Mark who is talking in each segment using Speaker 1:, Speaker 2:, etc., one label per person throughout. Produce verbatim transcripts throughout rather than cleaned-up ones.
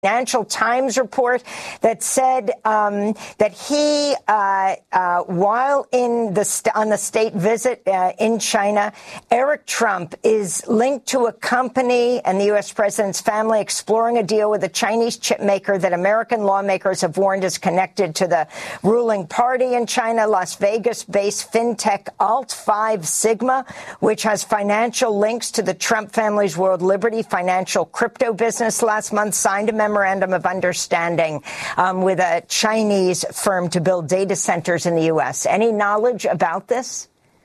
Speaker 1: Financial Times report that said um, that he, uh, uh, while in the st- on the state visit uh, in China, Eric Trump is linked to a company and the U S president's family exploring a deal with a Chinese chip maker that American lawmakers have warned is connected to the ruling party in China, Las Vegas-based fintech Alt five Sigma, which has financial links to the Trump family's World Liberty financial crypto business. Last month signed a memorandum of understanding um, with a Chinese firm to build data centers in the U S. Any knowledge about this?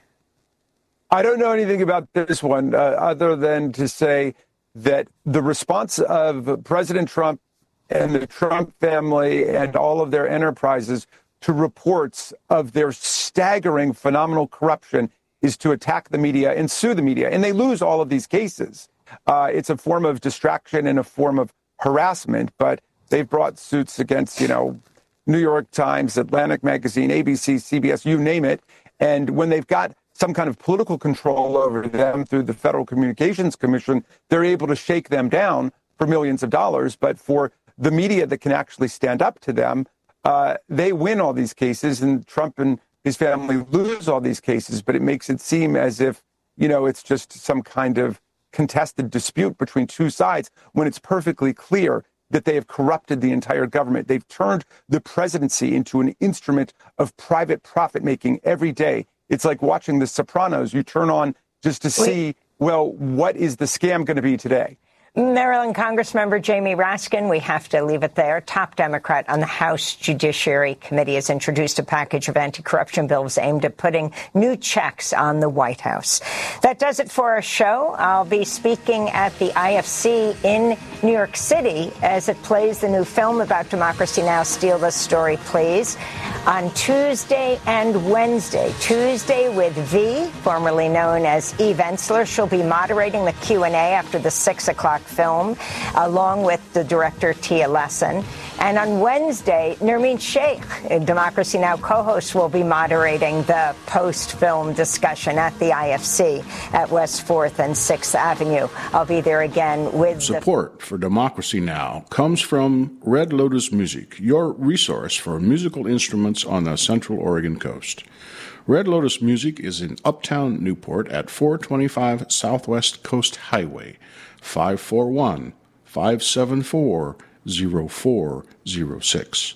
Speaker 2: I don't know anything about this one uh, other than to say that the response of President Trump and the Trump family and all of their enterprises to reports of their staggering, phenomenal corruption is to attack the media and sue the media. And they lose all of these cases. Uh, it's a form of distraction and a form of harassment, but they've brought suits against, you know, New York Times, Atlantic Magazine, A B C, C B S, you name it. And when they've got some kind of political control over them through the Federal Communications Commission, they're able to shake them down for millions of dollars. But for the media that can actually stand up to them, uh, they win all these cases, and Trump and his family lose all these cases. But it makes it seem as if, you know, it's just some kind of contested dispute between two sides when it's perfectly clear that they have corrupted the entire government. They've turned the presidency into an instrument of private profit making every day. It's like watching The Sopranos. You turn on just to see, well, what is the scam going to be today?
Speaker 1: Maryland Congressmember Jamie Raskin, we have to leave it there. Top Democrat on the House Judiciary Committee has introduced a package of anti-corruption bills aimed at putting new checks on the White House. That does it for our show. I'll be speaking at the I F C in New York City as it plays the new film about Democracy Now! Steal This Story, Please, on Tuesday and Wednesday. Tuesday with V, formerly known as Eve Ensler. She'll be moderating the Q and A after the six o'clock film, along with the director Tia Lesson. And on Wednesday, Nermeen Sheikh, Democracy Now! Co-host, will be moderating the post-film discussion at the I F C at West fourth and sixth Avenue. I'll be there again with
Speaker 3: support for Democracy Now! Comes from Red Lotus Music, your resource for musical instruments on the Central Oregon coast. Red Lotus Music is in Uptown Newport at four twenty-five Southwest Coast Highway, five four one, five seven four, zero four zero six.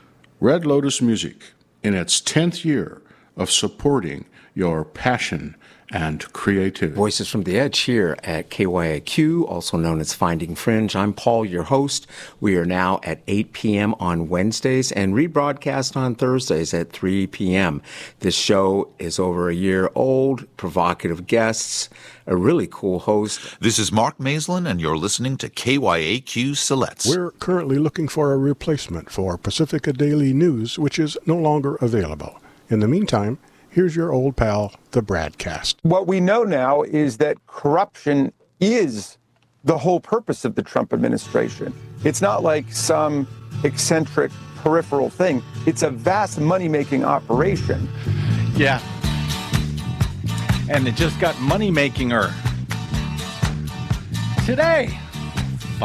Speaker 3: Red Lotus Music, in its tenth year of supporting your passion and creativity.
Speaker 4: Voices from the Edge here at K Y A Q, also known as Finding Fringe. I'm Paul, your host. We are now at eight p.m. on Wednesdays and rebroadcast on Thursdays at three p.m. This show is over a year old, provocative guests, a really cool host.
Speaker 5: This is Mark Maislin, and you're listening to K Y A Q Siletz.
Speaker 6: We're currently looking for a replacement for Pacifica Daily News, which is no longer available. In the meantime, here's your old pal, the Bradcast.
Speaker 2: What we know now is that corruption is the whole purpose of the Trump administration. It's not like some eccentric peripheral thing. It's a vast money-making operation.
Speaker 7: Yeah. And it just got money-making-er. Today,